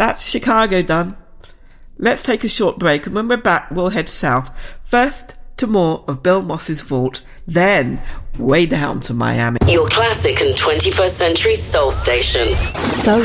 That's Chicago done. Let's take a short break, and when we're back, we'll head south. First to more of Bill Moss's Vault, then way down to Miami. Your classic and 21st century soul station. So